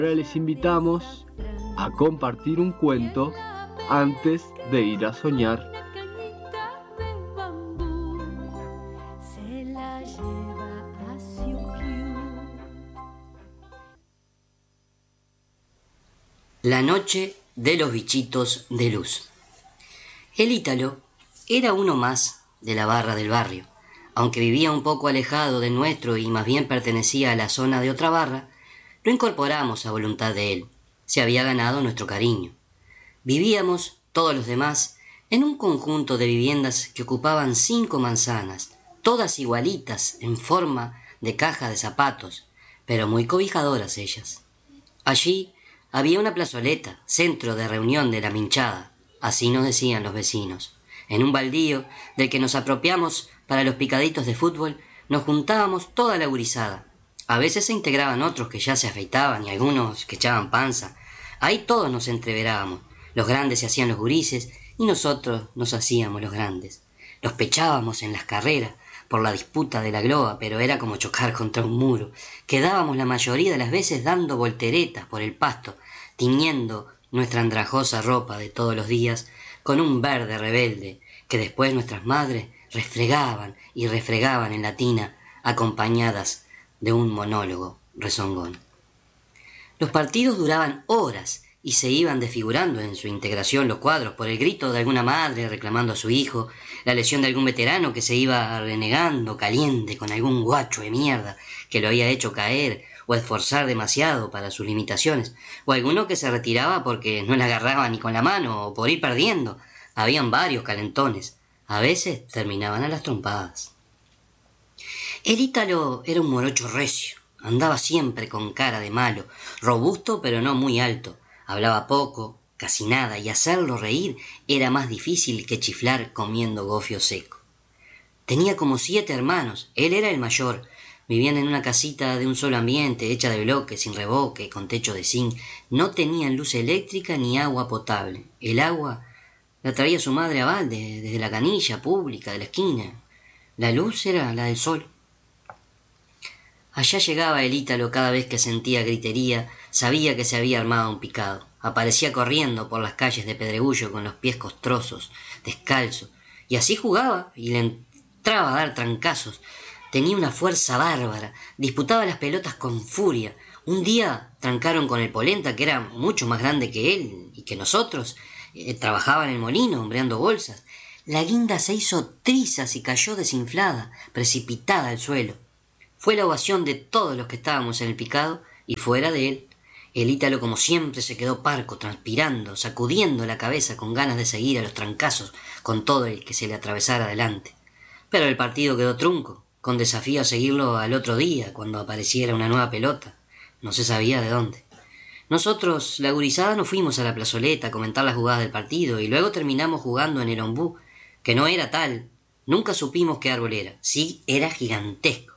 Ahora les invitamos a compartir un cuento antes de ir a soñar. La noche de los bichitos de luz. El Ítalo era uno más de la barra del barrio. Aunque vivía un poco alejado del nuestro y más bien pertenecía a la zona de otra barra, lo incorporamos a voluntad de él. Se había ganado nuestro cariño. Vivíamos, todos los demás, en un conjunto de viviendas que ocupaban 5 manzanas, todas igualitas en forma de caja de zapatos, pero muy cobijadoras ellas. Allí había una plazoleta, centro de reunión de la minchada, así nos decían los vecinos. En un baldío del que nos apropiamos para los picaditos de fútbol, nos juntábamos toda la gurizada. A veces se integraban otros que ya se afeitaban y algunos que echaban panza. Ahí todos nos entreverábamos. Los grandes se hacían los gurises y nosotros nos hacíamos los grandes. Los pechábamos en las carreras por la disputa de la globa, pero era como chocar contra un muro. Quedábamos la mayoría de las veces dando volteretas por el pasto, tiñendo nuestra andrajosa ropa de todos los días con un verde rebelde que después nuestras madres refregaban y refregaban en la tina, acompañadas de un monólogo rezongón. Los partidos duraban horas y se iban desfigurando en su integración los cuadros por el grito de alguna madre reclamando a su hijo, la lesión de algún veterano que se iba renegando caliente con algún guacho de mierda que lo había hecho caer o esforzar demasiado para sus limitaciones, o alguno que se retiraba porque no la agarraba ni con la mano o por ir perdiendo. Habían varios calentones. A veces terminaban a las trompadas. El Ítalo era un morocho recio. Andaba siempre con cara de malo, robusto pero no muy alto. Hablaba poco, casi nada, y hacerlo reír era más difícil que chiflar comiendo gofio seco. Tenía como 7 hermanos. Él era el mayor. Vivían en una casita de un solo ambiente, hecha de bloques, sin revoque, con techo de zinc. No tenían luz eléctrica ni agua potable. El agua la traía su madre a balde, desde la canilla pública de la esquina. La luz era la del sol. Allá llegaba el Ítalo cada vez que sentía gritería, sabía que se había armado un picado. Aparecía corriendo por las calles de Pedregullo con los pies costrosos, descalzo, y así jugaba y le entraba a dar trancazos. Tenía una fuerza bárbara, disputaba las pelotas con furia. Un día trancaron con el polenta, que era mucho más grande que él y que nosotros. Trabajaba en el molino, hombreando bolsas. La guinda se hizo trizas y cayó desinflada, precipitada al suelo. Fue la ovación de todos los que estábamos en el picado y fuera de él. El Ítalo, como siempre, se quedó parco, transpirando, sacudiendo la cabeza con ganas de seguir a los trancazos con todo el que se le atravesara delante. Pero el partido quedó trunco, con desafío a seguirlo al otro día, cuando apareciera una nueva pelota. No se sabía de dónde. Nosotros, la gurizada, nos fuimos a la plazoleta a comentar las jugadas del partido y luego terminamos jugando en el ombú, que no era tal. Nunca supimos qué árbol era. Sí, era gigantesco.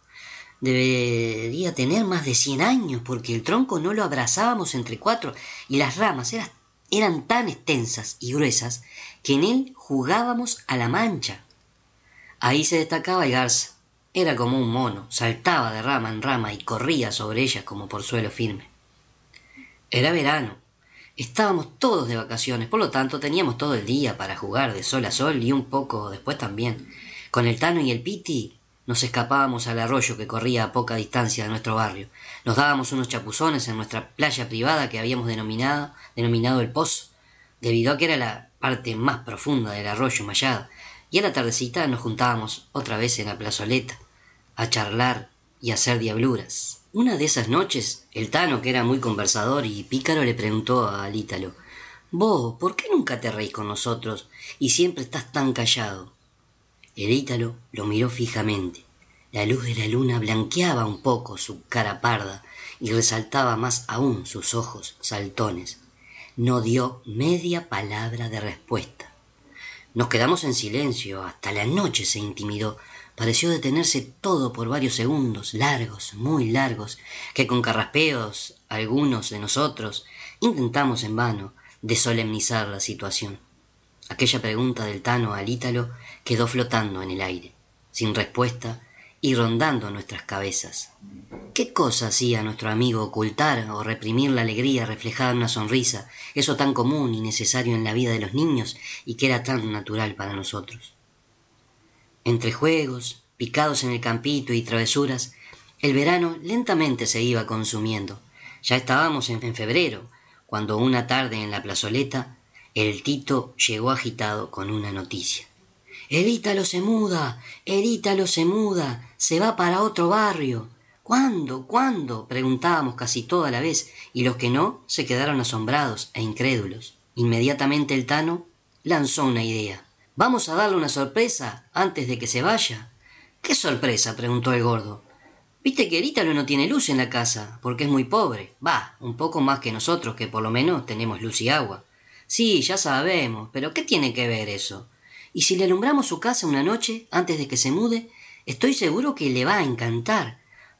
Debería tener más de 100 años porque el tronco no lo abrazábamos entre 4 y las ramas eran tan extensas y gruesas que en él jugábamos a la mancha. Ahí se destacaba el garza. Era como un mono, saltaba de rama en rama y corría sobre ellas como por suelo firme. Era verano. Estábamos todos de vacaciones, por lo tanto teníamos todo el día para jugar de sol a sol y un poco después también. Con el Tano y el Piti nos escapábamos al arroyo que corría a poca distancia de nuestro barrio. Nos dábamos unos chapuzones en nuestra playa privada que habíamos denominado el Pozo, debido a que era la parte más profunda del arroyo mallada, y a la tardecita nos juntábamos otra vez en la plazoleta a charlar y a hacer diabluras. Una de esas noches, el Tano, que era muy conversador y pícaro, le preguntó al Ítalo: «Vos, ¿por qué nunca te reís con nosotros y siempre estás tan callado?» El Ítalo lo miró fijamente. La luz de la luna blanqueaba un poco su cara parda y resaltaba más aún sus ojos saltones. No dio media palabra de respuesta. Nos quedamos en silencio. Hasta la noche se intimidó. Pareció detenerse todo por varios segundos, largos, muy largos, que con carraspeos, algunos de nosotros, intentamos en vano desolemnizar la situación. Aquella pregunta del Tano al Ítalo quedó flotando en el aire, sin respuesta y rondando nuestras cabezas. ¿Qué cosa hacía nuestro amigo ocultar o reprimir la alegría reflejada en una sonrisa, eso tan común y necesario en la vida de los niños y que era tan natural para nosotros? Entre juegos, picados en el campito y travesuras, el verano lentamente se iba consumiendo. Ya estábamos en febrero, cuando una tarde en la plazoleta, el Tito llegó agitado con una noticia. «El Ítalo se muda, el Ítalo se muda, se va para otro barrio». «¿Cuándo? ¿Cuándo?», preguntábamos casi toda la vez, y los que no se quedaron asombrados e incrédulos. Inmediatamente el Tano lanzó una idea. «Vamos a darle una sorpresa antes de que se vaya». «¿Qué sorpresa?», preguntó el gordo. «Viste que el Ítalo no tiene luz en la casa, porque es muy pobre. Va, un poco más que nosotros, que por lo menos tenemos luz y agua». «Sí, ya sabemos, pero ¿qué tiene que ver eso? Y si le alumbramos su casa una noche antes de que se mude, estoy seguro que le va a encantar».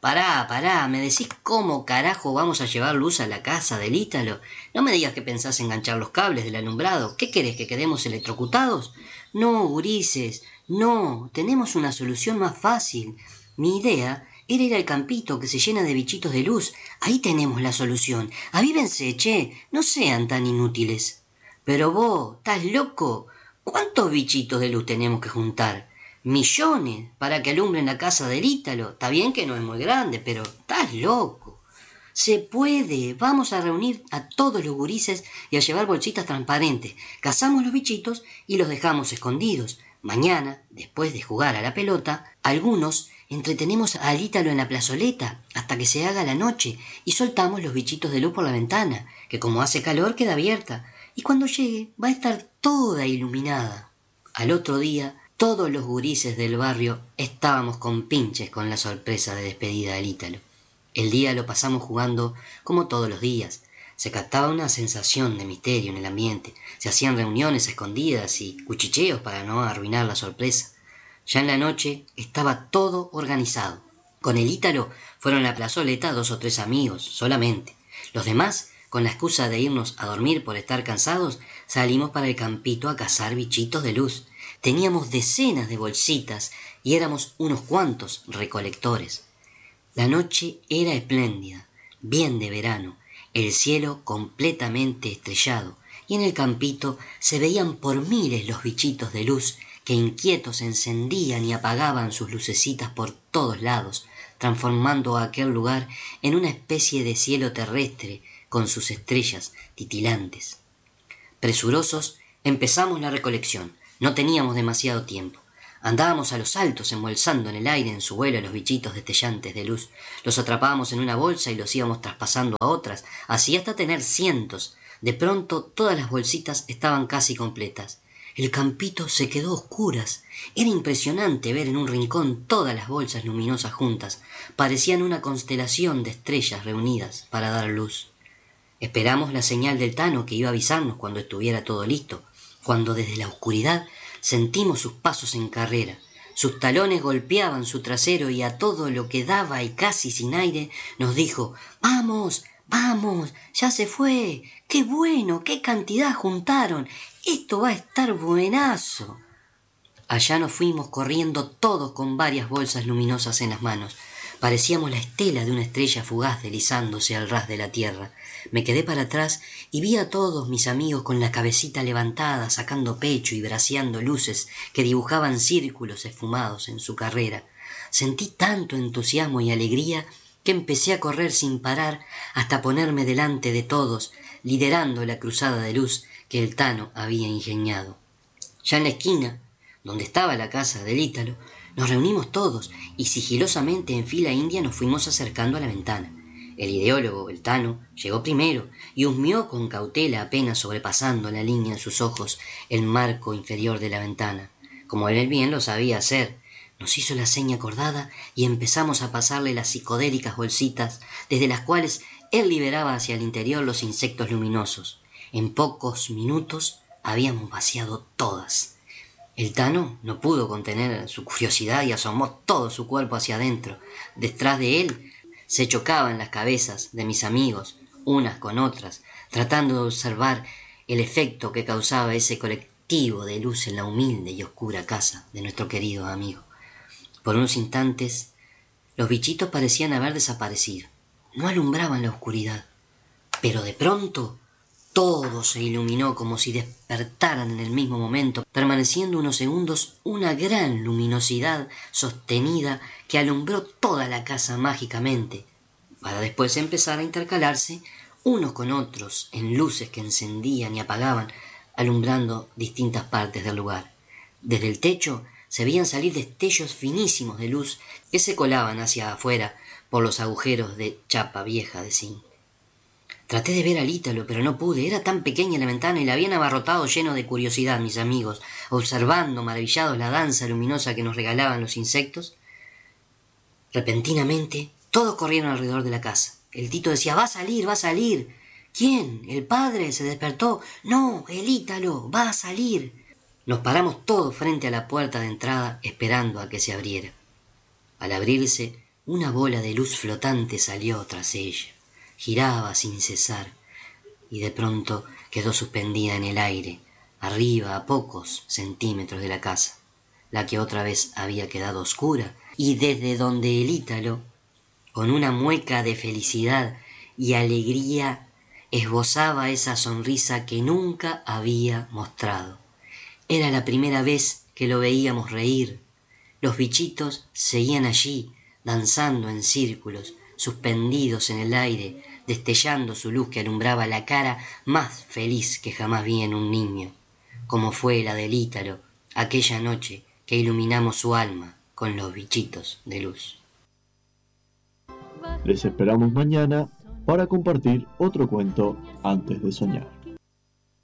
Pará, ¿me decís cómo carajo vamos a llevar luz a la casa del Ítalo? No me digas que pensás enganchar los cables del alumbrado. ¿Qué querés, que quedemos electrocutados? No, gurises, no, tenemos una solución más fácil. Mi idea era ir al campito que se llena de bichitos de luz. Ahí tenemos la solución. Avívense, che, no sean tan inútiles. Pero vos, ¿estás loco? ¿Cuántos bichitos de luz tenemos que juntar? Millones para que alumbren la casa del Ítalo. Está bien que no es muy grande, pero estás loco. Se puede. Vamos a reunir a todos los gurises y a llevar bolsitas transparentes. Cazamos los bichitos y los dejamos escondidos. Mañana, después de jugar a la pelota, algunos entretenemos al Ítalo en la plazoleta hasta que se haga la noche y soltamos los bichitos de luz por la ventana, que como hace calor queda abierta, y cuando llegue va a estar toda iluminada. Al otro día, todos los gurises del barrio estábamos con pinches con la sorpresa de despedida del Ítalo. El día lo pasamos jugando como todos los días. Se captaba una sensación de misterio en el ambiente. Se hacían reuniones escondidas y cuchicheos para no arruinar la sorpresa. Ya en la noche estaba todo organizado. Con el Ítalo fueron a la plazoleta 2 o 3 amigos solamente. Los demás, con la excusa de irnos a dormir por estar cansados, salimos para el campito a cazar bichitos de luz. Teníamos decenas de bolsitas y éramos unos cuantos recolectores. La noche era espléndida, bien de verano, el cielo completamente estrellado, y en el campito se veían por miles los bichitos de luz que inquietos encendían y apagaban sus lucecitas por todos lados, transformando a aquel lugar en una especie de cielo terrestre con sus estrellas titilantes. Presurosos empezamos la recolección. No teníamos demasiado tiempo. Andábamos a los saltos embolsando en el aire en su vuelo a los bichitos destellantes de luz. Los atrapábamos en una bolsa y los íbamos traspasando a otras, así hasta tener cientos. De pronto todas las bolsitas estaban casi completas. El campito se quedó a oscuras. Era impresionante ver en un rincón todas las bolsas luminosas juntas. Parecían una constelación de estrellas reunidas para dar luz. Esperamos la señal del Tano, que iba a avisarnos cuando estuviera todo listo, cuando desde la oscuridad sentimos sus pasos en carrera. Sus talones golpeaban su trasero y a todo lo que daba y casi sin aire nos dijo: «¡Vamos, vamos! ¡Ya se fue! ¡Qué bueno! ¡Qué cantidad juntaron! ¡Esto va a estar buenazo!». Allá nos fuimos corriendo todos con varias bolsas luminosas en las manos. Parecíamos la estela de una estrella fugaz deslizándose al ras de la tierra. Me quedé para atrás y vi a todos mis amigos con la cabecita levantada, sacando pecho y braceando luces que dibujaban círculos esfumados en su carrera. Sentí tanto entusiasmo y alegría que empecé a correr sin parar hasta ponerme delante de todos, liderando la cruzada de luz que el Tano había ingeniado. Ya en la esquina, donde estaba la casa del Ítalo, nos reunimos todos y sigilosamente en fila india nos fuimos acercando a la ventana. El ideólogo, el Tano, llegó primero y husmeó con cautela, apenas sobrepasando la línea en sus ojos, el marco inferior de la ventana. Como él bien lo sabía hacer, nos hizo la seña acordada y empezamos a pasarle las psicodélicas bolsitas, desde las cuales él liberaba hacia el interior los insectos luminosos. En pocos minutos habíamos vaciado todas. El Tano no pudo contener su curiosidad y asomó todo su cuerpo hacia adentro. Detrás de él se chocaban las cabezas de mis amigos, unas con otras, tratando de observar el efecto que causaba ese colectivo de luz en la humilde y oscura casa de nuestro querido amigo. Por unos instantes Los bichitos parecían haber desaparecido. No alumbraban la oscuridad. Pero de pronto todo se iluminó como si despertaran en el mismo momento, permaneciendo unos segundos una gran luminosidad sostenida que alumbró toda la casa mágicamente, para después empezar a intercalarse unos con otros en luces que encendían y apagaban, alumbrando distintas partes del lugar. Desde el techo se veían salir destellos finísimos de luz que se colaban hacia afuera por los agujeros de chapa vieja de zinc. Traté de ver al Ítalo, pero no pude. Era tan pequeña la ventana y la habían abarrotado lleno de curiosidad mis amigos, observando maravillados la danza luminosa que nos regalaban los insectos. Repentinamente, todos corrieron alrededor de la casa. El Tito decía: «Va a salir, va a salir». «¿Quién? ¿El padre? ¿Se despertó?» «No, el Ítalo, va a salir». Nos paramos todos frente a la puerta de entrada esperando a que se abriera. Al abrirse, una bola de luz flotante salió tras ella. Giraba sin cesar y de pronto quedó suspendida en el aire, arriba a pocos centímetros de la casa, la que otra vez había quedado oscura, y desde donde el Ítalo, con una mueca de felicidad y alegría, esbozaba esa sonrisa que nunca había mostrado. Era la primera vez que lo veíamos reír. Los bichitos seguían allí, danzando en círculos, suspendidos en el aire, destellando su luz que alumbraba la cara más feliz que jamás vi en un niño, como fue la del Ítalo aquella noche que iluminamos su alma con los bichitos de luz. Les esperamos mañana para compartir otro cuento antes de soñar.